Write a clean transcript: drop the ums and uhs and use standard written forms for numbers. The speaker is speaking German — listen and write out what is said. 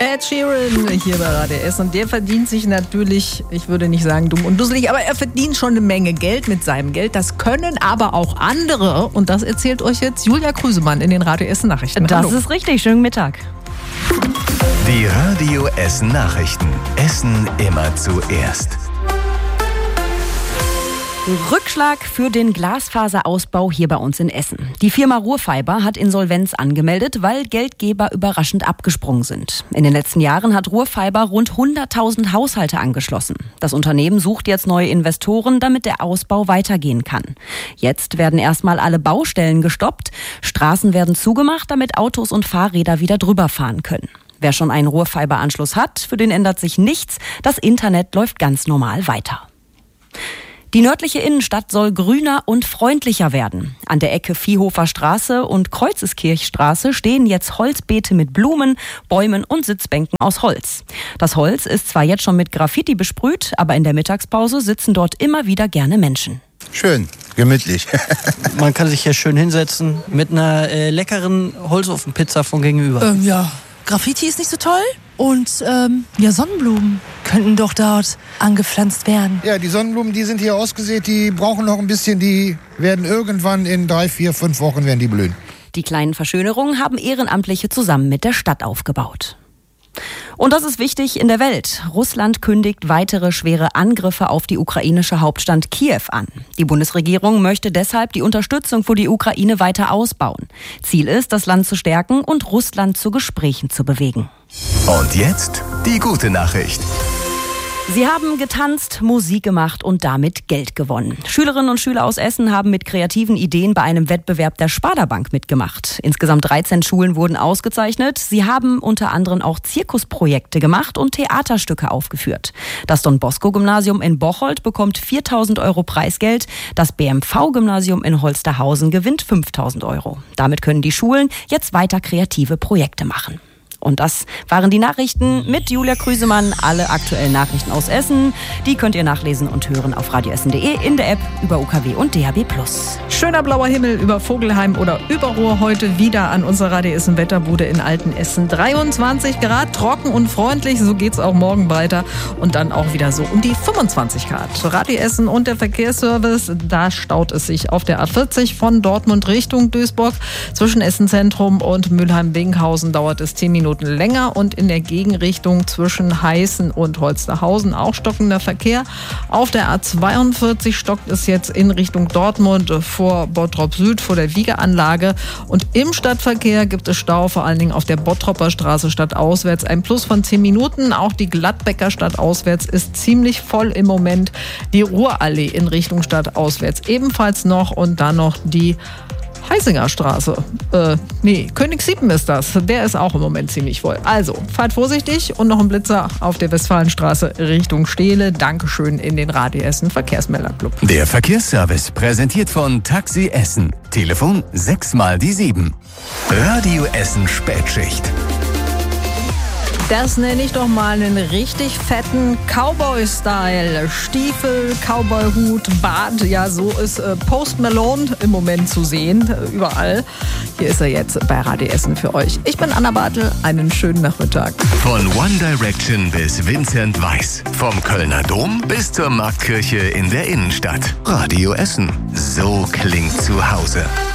Ed Sheeran hier bei Radio S. Und der verdient sich natürlich, ich würde nicht sagen dumm und dusselig, aber er verdient schon eine Menge Geld mit seinem Geld. Das können aber auch andere. Und das erzählt euch jetzt Julia Krüsemann in den Radio S Nachrichten. Das ist richtig. Schönen Mittag. Die Radio S Nachrichten. Essen immer zuerst. Rückschlag für den Glasfaserausbau hier bei uns in Essen. Die Firma Ruhrfiber hat Insolvenz angemeldet, weil Geldgeber überraschend abgesprungen sind. In den letzten Jahren hat Ruhrfiber rund 100.000 Haushalte angeschlossen. Das Unternehmen sucht jetzt neue Investoren, damit der Ausbau weitergehen kann. Jetzt werden erstmal alle Baustellen gestoppt. Straßen werden zugemacht, damit Autos und Fahrräder wieder drüber fahren können. Wer schon einen Ruhrfiber-Anschluss hat, für den ändert sich nichts. Das Internet läuft ganz normal weiter. Die nördliche Innenstadt soll grüner und freundlicher werden. An der Ecke Viehhofer Straße und Kreuzeskirchstraße stehen jetzt Holzbeete mit Blumen, Bäumen und Sitzbänken aus Holz. Das Holz ist zwar jetzt schon mit Graffiti besprüht, aber in der Mittagspause sitzen dort immer wieder gerne Menschen. Schön, gemütlich. Man kann sich hier schön hinsetzen mit einer leckeren Holzofenpizza von gegenüber. Ja, Graffiti ist nicht so toll. Und Sonnenblumen könnten doch dort angepflanzt werden. Ja, die Sonnenblumen, die sind hier ausgesät, die brauchen noch ein bisschen, die werden irgendwann in 3, 4, 5 Wochen werden die blühen. Die kleinen Verschönerungen haben Ehrenamtliche zusammen mit der Stadt aufgebaut. Und das ist wichtig in der Welt. Russland kündigt weitere schwere Angriffe auf die ukrainische Hauptstadt Kiew an. Die Bundesregierung möchte deshalb die Unterstützung für die Ukraine weiter ausbauen. Ziel ist, das Land zu stärken und Russland zu Gesprächen zu bewegen. Und jetzt die gute Nachricht. Sie haben getanzt, Musik gemacht und damit Geld gewonnen. Schülerinnen und Schüler aus Essen haben mit kreativen Ideen bei einem Wettbewerb der Sparda-Bank mitgemacht. Insgesamt 13 Schulen wurden ausgezeichnet. Sie haben unter anderem auch Zirkusprojekte gemacht und Theaterstücke aufgeführt. Das Don-Bosco-Gymnasium in Bocholt bekommt 4.000 € Preisgeld. Das BMV-Gymnasium in Holsterhausen gewinnt 5.000 €. Damit können die Schulen jetzt weiter kreative Projekte machen. Und das waren die Nachrichten mit Julia Krüsemann. Alle aktuellen Nachrichten aus Essen, die könnt ihr nachlesen und hören auf radioessen.de, in der App, über UKW und DAB+. Schöner blauer Himmel über Vogelheim oder über Ruhr heute wieder an unserer Radio Essen Wetterbude in Altenessen. 23 Grad, trocken und freundlich, so geht's auch morgen weiter. Und dann auch wieder so um die 25 Grad. Radio Essen und der Verkehrsservice, da staut es sich auf der A40 von Dortmund Richtung Duisburg. Zwischen Essen Zentrum und Mülheim-Binkhausen dauert es 10 Minuten länger und in der Gegenrichtung zwischen Heißen und Holsterhausen auch stockender Verkehr. Auf der A42 stockt es jetzt in Richtung Dortmund vor Bottrop Süd, vor der Wiegeanlage. Und im Stadtverkehr gibt es Stau, vor allen Dingen auf der Bottropper Straße stadtauswärts. Ein Plus von 10 Minuten. Auch die Gladbecker stadtauswärts ist ziemlich voll im Moment. Die Ruhrallee in Richtung stadtauswärts ebenfalls noch und dann noch die Heisinger Straße. Königsiepen ist das. Der ist auch im Moment ziemlich voll. Also, fahrt vorsichtig und noch ein Blitzer auf der Westfalenstraße Richtung Stehle. Dankeschön in den Radio Essen Verkehrsmelderclub. Der Verkehrsservice präsentiert von Taxi Essen. Telefon 6 mal die 7. Radio Essen Spätschicht. Das nenne ich doch mal einen richtig fetten Cowboy-Style. Stiefel, Cowboy-Hut, Bart. Ja, so ist Post Malone im Moment zu sehen. Überall. Hier ist er jetzt bei Radio Essen für euch. Ich bin Anna Bartel. Einen schönen Nachmittag. Von One Direction bis Vincent Weiss. Vom Kölner Dom bis zur Marktkirche in der Innenstadt. Radio Essen. So klingt zu Hause.